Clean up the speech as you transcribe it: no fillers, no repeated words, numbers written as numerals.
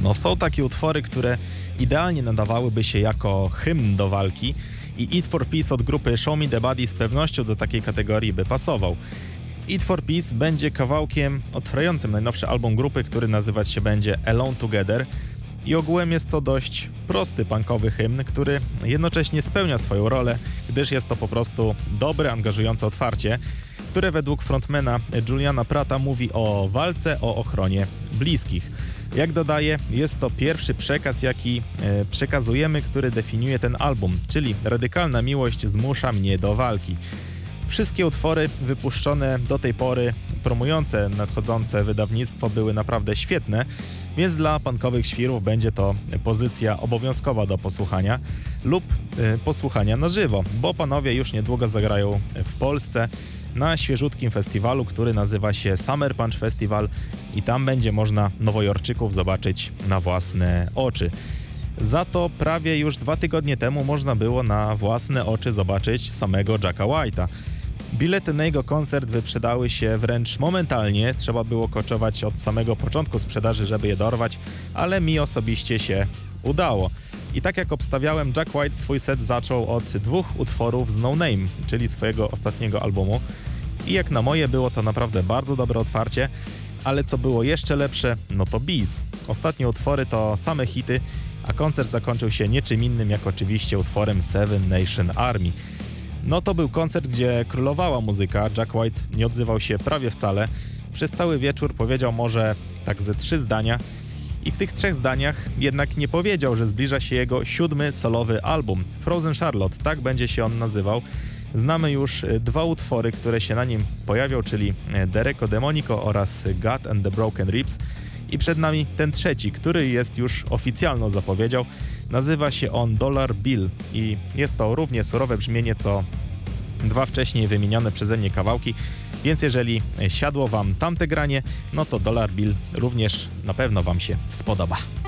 No są takie utwory, które idealnie nadawałyby się jako hymn do walki i Eat for Peace od grupy Show Me The Body z pewnością do takiej kategorii by pasował. Eat for Peace będzie kawałkiem otwierającym najnowszy album grupy, który nazywać się będzie Alone Together i ogółem jest to dość prosty punkowy hymn, który jednocześnie spełnia swoją rolę, gdyż jest to po prostu dobre, angażujące otwarcie, które według frontmana Juliana Prata mówi o walce, o ochronie bliskich. Jak dodaje, jest to pierwszy przekaz, jaki przekazujemy, który definiuje ten album, czyli radykalna miłość zmusza mnie do walki. Wszystkie utwory wypuszczone do tej pory, promujące nadchodzące wydawnictwo, były naprawdę świetne, więc dla punkowych świrów będzie to pozycja obowiązkowa do posłuchania lub posłuchania na żywo, bo panowie już niedługo zagrają w Polsce na świeżutkim festiwalu, który nazywa się Summer Punch Festival i tam będzie można nowojorczyków zobaczyć na własne oczy. Za to prawie już 2 tygodnie temu można było na własne oczy zobaczyć samego Jacka White'a. Bilety na jego koncert wyprzedały się wręcz momentalnie, trzeba było koczować od samego początku sprzedaży, żeby je dorwać, ale mi osobiście się udało. I tak jak obstawiałem, Jack White swój set zaczął od 2 utworów z No Name, czyli swojego ostatniego albumu. I jak na moje było to naprawdę bardzo dobre otwarcie, ale co było jeszcze lepsze, no to bis. Ostatnie utwory to same hity, a koncert zakończył się niczym innym jak oczywiście utworem Seven Nation Army. No to był koncert, gdzie królowała muzyka, Jack White nie odzywał się prawie wcale. Przez cały wieczór powiedział może tak ze 3 zdania i w tych 3 zdaniach jednak nie powiedział, że zbliża się jego 7. solowy album. Frozen Charlotte, tak będzie się on nazywał. Znamy już 2 utwory, które się na nim pojawią, czyli Dereko Demonico oraz God and the Broken Ribs. I przed nami ten 3, który jest już oficjalną zapowiedzią. Nazywa się on Dollar Bill i jest to równie surowe brzmienie co 2 wcześniej wymienione przeze mnie kawałki, więc jeżeli siadło wam tamte granie, no to Dollar Bill również na pewno wam się spodoba.